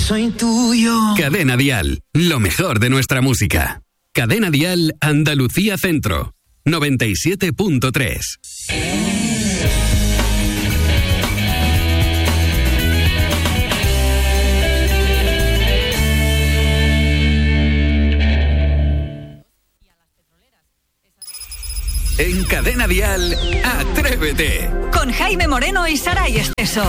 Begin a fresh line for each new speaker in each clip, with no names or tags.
soy tuyo.
Cadena Dial, lo mejor de nuestra música. Cadena Dial Andalucía Centro, 97.3. En Cadena Dial, Atrévete.
Con Jaime Moreno y Saray Esteso.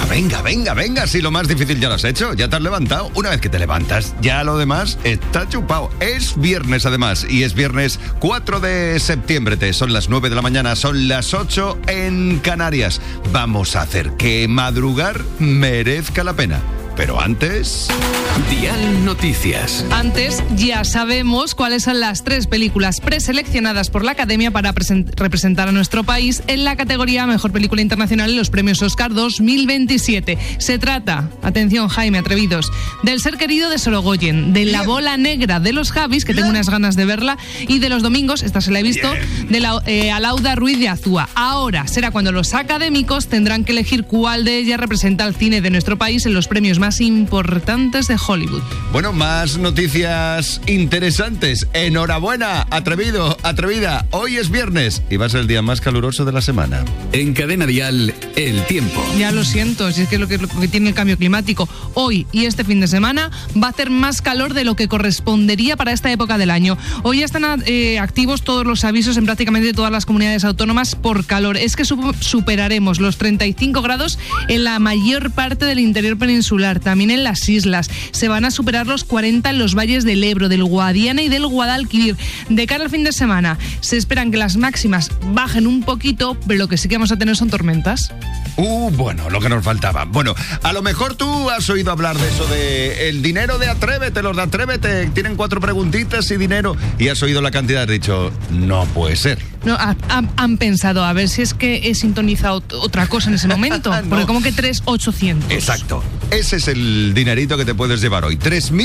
Venga. Si lo más difícil ya lo has hecho, ya te has levantado. Una vez que te levantas, ya lo demás está chupado. Es viernes además, y es viernes 4 de septiembre. Son las 9 de la mañana, son las 8 en Canarias. Vamos a hacer que madrugar merezca la pena. Pero antes...
Dial Noticias.
Antes ya sabemos cuáles son las 3 películas preseleccionadas por la Academia para representar a nuestro país en la categoría Mejor Película Internacional en los Premios Oscar 2027. Se trata, atención Jaime, atrevidos, del Ser Querido de Sorogoyen, de La Bola Negra de los Javis, que tengo unas ganas de verla, y de Los Domingos, esta se la he visto, de la Alauda Ruiz de Azúa. Ahora será cuando los académicos tendrán que elegir cuál de ellas representa al cine de nuestro país en los premios más importantes de Hollywood.
Bueno, más noticias interesantes. Enhorabuena, atrevido, atrevida. Hoy es viernes y va a ser el día más caluroso de la semana.
En Cadena Dial, el tiempo.
Ya lo siento, si es que lo que tiene el cambio climático. Hoy y este fin de semana va a hacer más calor de lo que correspondería para esta época del año. Hoy ya están activos todos los avisos en prácticamente todas las comunidades autónomas por calor. Es que superaremos los 35 grados en la mayor parte del interior peninsular, también en las islas. Se van a superar los 40 en los valles del Ebro, del Guadiana y del Guadalquivir. De cara al fin de semana, se esperan que las máximas bajen un poquito, pero lo que sí que vamos a tener son tormentas.
Bueno, lo que nos faltaba. Bueno, a lo mejor tú has oído hablar de eso de el dinero de Atrévete, los de Atrévete tienen 4 preguntitas y dinero, y has oído la cantidad, has dicho, no puede ser.
No, han pensado, a ver si es que he sintonizado otra cosa en ese momento, no. Porque como que 3.800.
Exacto, ese es el dinerito que te puedes llevar hoy,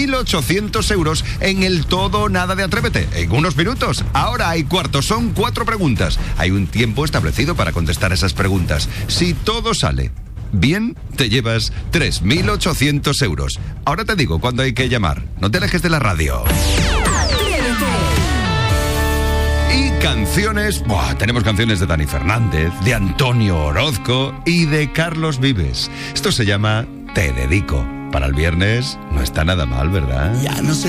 3.800 euros en el todo o nada de Atrévete, en unos minutos. Ahora hay cuarto, son 4 preguntas. Hay un tiempo establecido para contestar esas preguntas. Si todo sale bien, te llevas 3.800 euros. Ahora te digo cuándo hay que llamar. No te alejes de la radio. Y canciones, tenemos canciones de Dani Fernández, de Antonio Orozco y de Carlos Vives. Esto se llama Te Dedico. Para el viernes no está nada mal, ¿verdad?
Ya no sé